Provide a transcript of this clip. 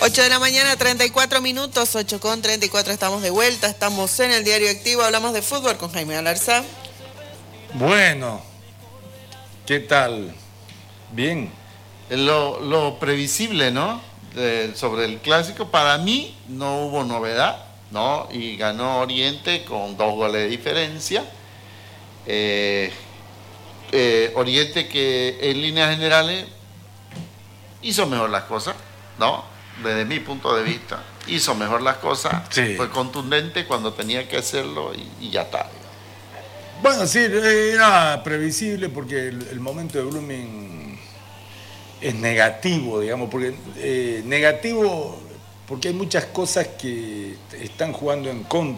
8 de la mañana, 34 minutos, 8:34, estamos de vuelta, estamos en el Diario Activo, hablamos de fútbol con Jaime Alarza. Bueno, ¿qué tal? Bien. Lo previsible, ¿no? Sobre el clásico, para mí no hubo novedad, ¿no? Y ganó Oriente con 2 goles de diferencia. Oriente que en líneas generales hizo mejor las cosas, ¿no? Desde mi punto de vista, hizo mejor las cosas, sí. Fue contundente cuando tenía que hacerlo y ya está. Bueno, sí, era previsible porque el momento de Blooming es negativo, digamos, porque negativo porque hay muchas cosas que están jugando en contra.